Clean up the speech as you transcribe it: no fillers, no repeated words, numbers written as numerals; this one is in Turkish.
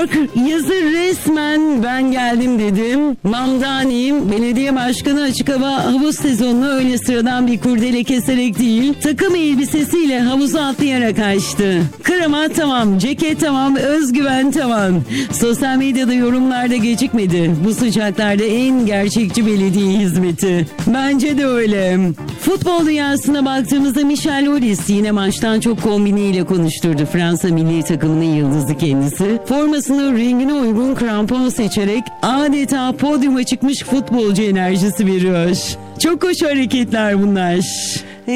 York yazı resmen ben geldim dedim. Mamdani'yim. Belediye başkanı açık hava havuz sezonunu öyle sıradan bir kurdele keserek değil, takım elbisesiyle havuza atlayarak açtı. Kravat tamam, ceket tamam, özgüven tamam. Sosyal medyada yorumlarda gecikmedi. Bu sıcaklarda en gerçekçi belediye hizmeti. Bence de öyle. Futbol dünyasına baktığımızda Michel Aulis yine maçtan çok kombiniyle konuşturdu. Fransa milli takımının yıldızı kendisi. Formasının rengine uygun krampon seçerek adeta podyuma çıkmış futbolcu enerjisi veriyor. Çok hoş hareketler bunlar.